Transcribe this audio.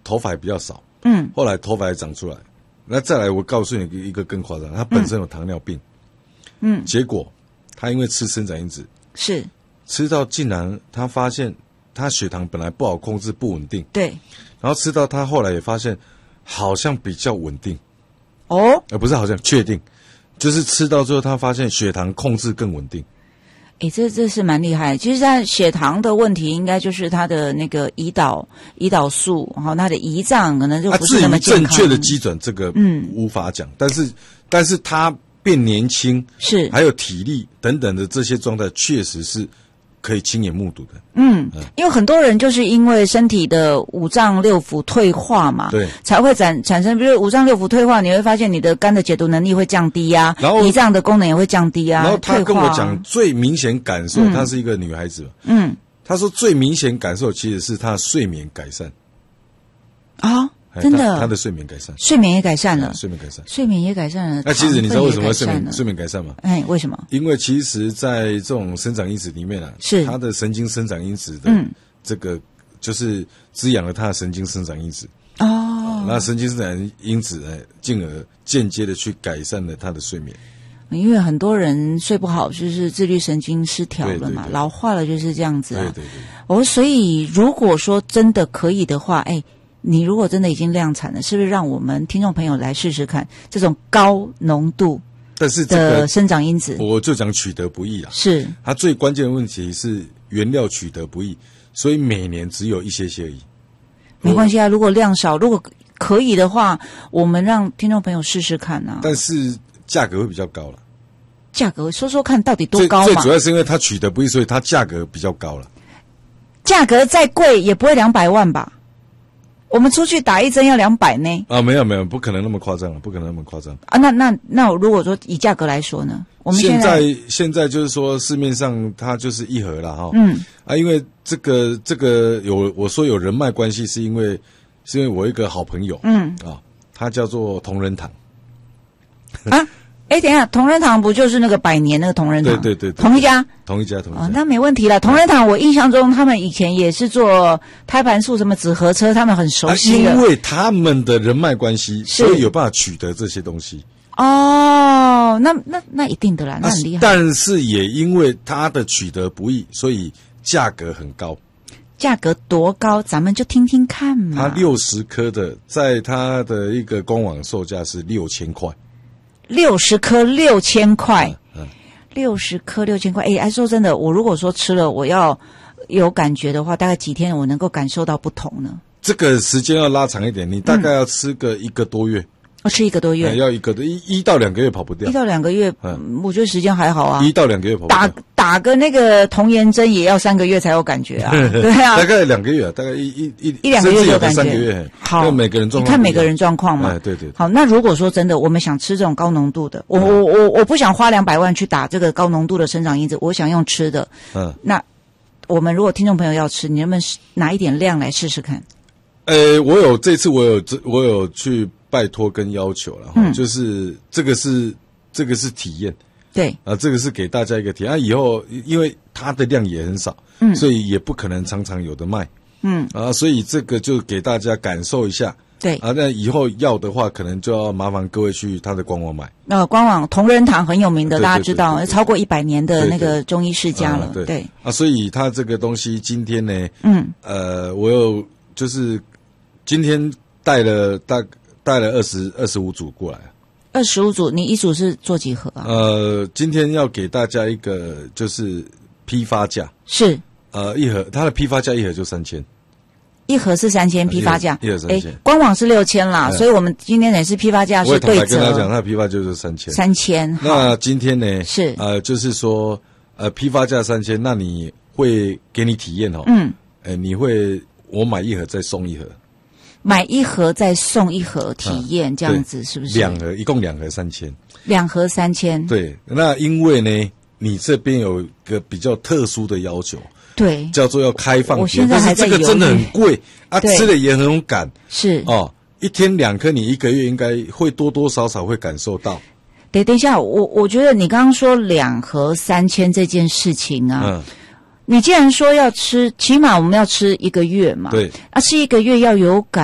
头发还比较少， 后来头发还长出来。那再来，我告诉你一个更夸张，他本身有糖尿病，结果他因为吃生长因子， 是吃到竟然他发现他血糖本来不好控制，不稳定， 对， 然后吃到他后来也发现好像比较稳定，不是好像确定，就是吃到最后他发现血糖控制更稳定。 这是蛮厉害。其实他血糖的问题应该就是他的那个胰岛素，然后他的胰脏可能就不是那么健康。 正确的基准这个无法讲，但是他变年轻是还有体力等等的这些状态确实是可以亲眼目睹的。 因为很多人就是因为身体的五脏六腑退化嘛， 对， 才会产生，比如五脏六腑退化，你会发现你的肝的解毒能力会降低啊， 然后胰脏的功能也会降低啊。 然后他跟我讲最明显感受，她是一个女孩子，她说最明显感受其实是她的睡眠改善啊。真的， 他的睡眠改善， 睡眠也改善了， 睡眠改善， 睡眠也改善了。 那其实你知道为什么睡眠改善吗？ 为什么？ 因为其实在这种生长因子里面是它的神经生长因子的这个就是滋养了它的神经生长因子那神经生长因子进而间接的去改善了它的睡眠。 因为很多人睡不好，就是自律神经失调了嘛，老化了就是这样子啊。对。所以如果说真的可以的话，你如果真的已经量产了，是不是让我们听众朋友来试试看这种高浓度的生长因子？ 我就讲取得不易啊。 是， 它最关键的问题是原料取得不易，所以每年只有一些而已。 没关系啊，如果量少，如果可以的话，我们让听众朋友试试看啊。 但是价格会比较高了。 价格说说看到底多高嘛？ 最主要是因为它取得不易，所以它价格比较高了。 价格再贵也不会200万吧？我们出去打一针要200呢？ 没有，不可能那么夸张了，不可能那么夸张啊！那如果说以价格来说呢？我们现在就是说市面上它就是一盒了哈。因为这个我说有人脉关系，是因为我一个好朋友他叫做同仁堂啊。等一下，同仁堂不就是那个100年那个同仁堂？ 对， 同一家。 那没问题了。同仁堂，我印象中他们以前也是做胎盘素什么纸盒车，他们很熟悉的。 因为他们的人脉关系，所以有办法取得这些东西。 那一定的啦，那很厉害。 但是也因为它的取得不易，所以价格很高。 价格多高？咱们就听听看嘛。 它60颗的，在它的一个官网售价是6000块。 60颗6000块，60颗6000块。说真的，我如果说吃了，我要有感觉的话，大概几天我能够感受到不同呢？ 这个时间要拉长一点，你大概要吃个1个多月。 吃1个多月， 要1到2个月跑不掉。 1到2个月，我觉得时间还好啊。 1到2个月跑不掉。 打个那个童颜针也要3个月才有感觉啊。对啊， 大概2个月，大概一两个月有感觉。 3个月。 好， 每个人状况。 你看每个人状况嘛。 对。 好，那如果说真的，我们想吃这种高浓度的，我不想花200万去打这个高浓度的生长因子，我想用吃的。那我们如果听众朋友要吃，你能不能拿一点量来试试看？ 这次我有去拜托跟要求了，就是这个是体验， 对这个是给大家一个体验。以后因为它的量也很少，所以也不可能常常有的卖，所以这个就给大家感受一下， 对那以后要的话，可能就要麻烦各位去他的官网买。 官网同仁堂很有名的，大家知道，超过100年的那个中医世家了，对所以它这个东西今天呢，我有就是今天带了25组过来。 25组，你一组是做几盒啊？ 今天要给大家一个就是批发价， 是一盒它的批发价一盒就3000， 一盒是3000批发价， 一盒3000， 官网是6000啦，所以我们今天也是批发价是对折。我也跟他讲，他的批发就是3000。那今天呢是就是说批发价3000，那你会给你体验你会我买一盒再送一盒。 买一盒再送一盒体验，这样子是不是 ？2盒，一共2盒3000。 2盒3000。 对，那因为呢，你这边有一个比较特殊的要求， 对， 叫做要开放。 我现在还在犹豫。 但是这个真的很贵吃了也很有感。 是 1天2颗，你1个月应该会多多少少会感受到。 等一下，我觉得你刚刚说2盒3000这件事情啊。你既然说要吃，起码我们要吃1个月嘛。 对。 吃1个月要有感。